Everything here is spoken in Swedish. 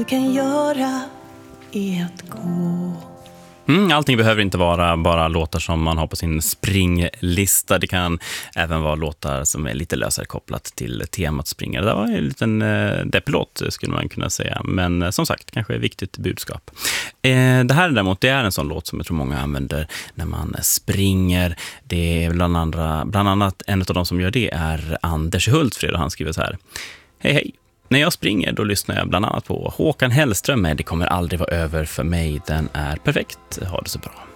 du kan göra är att gå. Allting behöver inte vara bara låtar som man har på sin springlista. Det kan även vara låtar som är lite lösare kopplat till temat springa. Det där var en liten deppelåt skulle man kunna säga. Men som sagt, kanske är viktigt budskap. Det här däremot, det är en sån låt som jag tror många använder när man springer. Det är bland annat en av de som gör det är Anders Hultfred, och han skriver så här: Hej hej. När jag springer då lyssnar jag bland annat på Håkan Hellström med Det kommer aldrig vara över för mig. Den är perfekt. Ha det så bra.